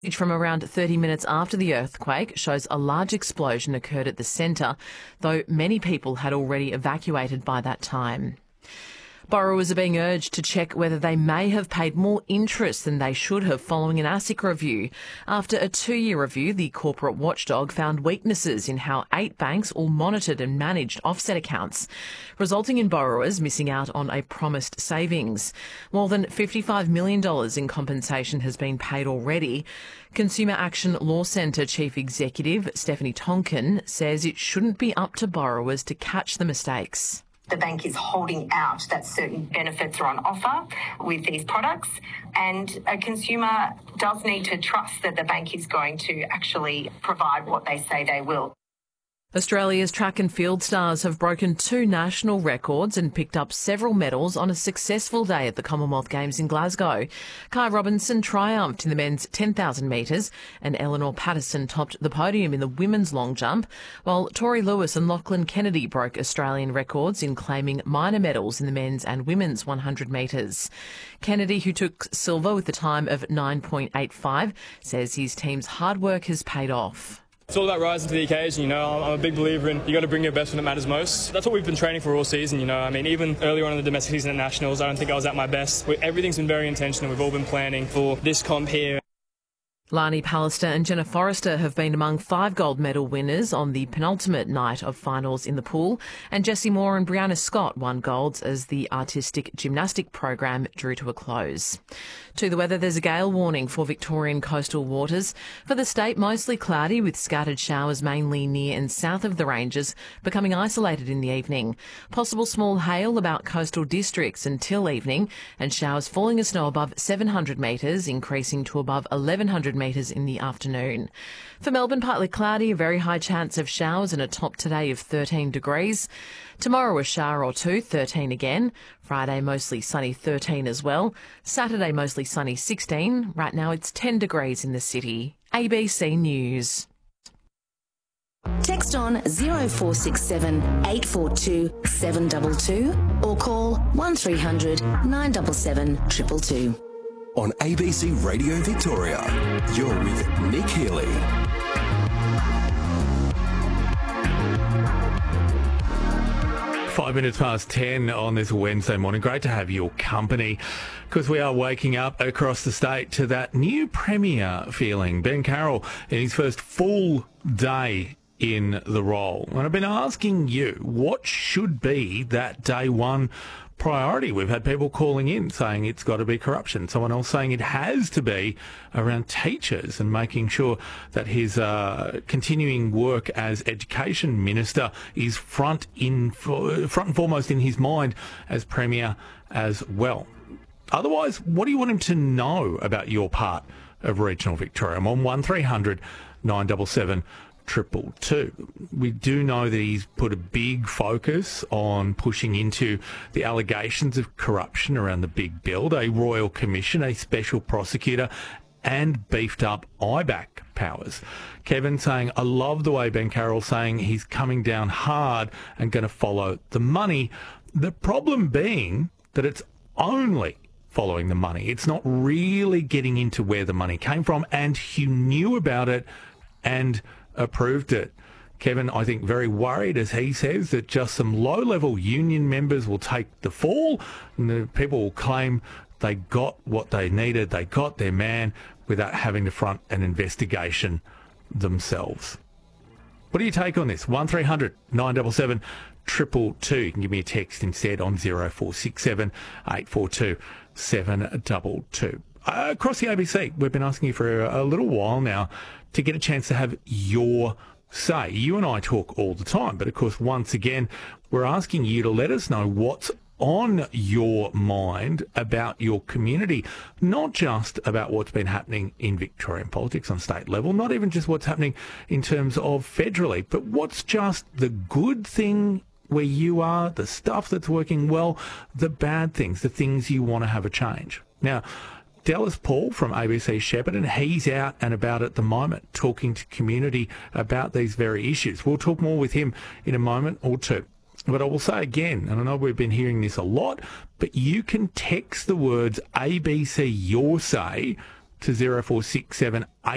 From around 30 minutes after the earthquake shows a large explosion occurred at the centre, though many people had already evacuated by that time. Borrowers are being urged to check whether they may have paid more interest than they should have following an ASIC review. After a 2-year review, the corporate watchdog found weaknesses in how 8 banks all monitored and managed offset accounts, resulting in borrowers missing out on a promised savings. More than $55 million in compensation has been paid already. Consumer Action Law Centre Chief Executive Stephanie Tonkin says it shouldn't be up to borrowers to catch the mistakes. The bank is holding out that certain benefits are on offer with these products, and a consumer does need to trust that the bank is going to actually provide what they say they will. Australia's track and field stars have broken 2 national records and picked up several medals on a successful day at the Commonwealth Games in Glasgow. Kai Robinson triumphed in the men's 10,000 metres and Eleanor Patterson topped the podium in the women's long jump, while Tori Lewis and Lachlan Kennedy broke Australian records in claiming minor medals in the men's and women's 100 metres. Kennedy, who took silver with a time of 9.85, says his team's hard work has paid off. It's all about rising to the occasion, you know. I'm a big believer in you got to bring your best when it matters most. That's what we've been training for all season, you know. I mean, even earlier on in the domestic season at Nationals, I don't think I was at my best. Everything's been very intentional. We've all been planning for this comp here. Lani Pallister and Jenna Forrester have been among 5 gold medal winners on the penultimate night of finals in the pool, and Jessie Moore and Brianna Scott won golds as the artistic gymnastic program drew to a close. To the weather, there's a gale warning for Victorian coastal waters. For the state, mostly cloudy with scattered showers mainly near and south of the ranges, becoming isolated in the evening. Possible small hail about coastal districts until evening, and showers falling as snow above 700 metres, increasing to above 1,100 metres in the afternoon. For Melbourne, partly cloudy, a very high chance of showers and a top today of 13 degrees. Tomorrow a shower or 2, 13 again. Friday mostly sunny, 13 as well. Saturday mostly sunny, 16. Right now it's 10 degrees in the city. ABC News. Text on 0467 842 722 or call 1300 977 222. On ABC Radio Victoria, you're with Nick Healy. 5 minutes past 10 on this Wednesday morning. Great to have your company because we are waking up across the state to that new Premier feeling. Ben Carroll in his first full day in the role. And I've been asking you, what should be that day one priority? We've had people calling in saying it's got to be corruption. Someone else saying it has to be around teachers and making sure that his continuing work as Education Minister is front and foremost in his mind as Premier as well. Otherwise, what do you want him to know about your part of regional Victoria? I'm on 1300 977 222. We do know that he's put a big focus on pushing into the allegations of corruption around the big build, a royal commission, a special prosecutor, and beefed up IBAC powers. Kevin saying, I love the way Ben Carroll's saying he's coming down hard and going to follow the money. The problem being that it's only following the money. It's not really getting into where the money came from, and he knew about it and approved it. Kevin, I think, very worried, as he says, that just some low-level union members will take the fall and the people will claim they got what they needed, they got their man without having to front an investigation themselves. What do you take on this? 1300 977 222. You can give me a text instead on 0467 842 722. Across the ABC, we've been asking you for a little while now to get a chance to have your say. You and I talk all the time, but of course, once again, we're asking you to let us know what's on your mind about your community, not just about what's been happening in Victorian politics on state level, not even just what's happening in terms of federally, but what's just the good thing where you are, the stuff that's working well, the bad things, the things you want to have a change. Now, Dallas Paul from ABC Shepparton, he's out and about at the moment talking to community about these very issues. We'll talk more with him in a moment or two. But I will say again, and I know we've been hearing this a lot, but you can text the words ABC Your Say to 0467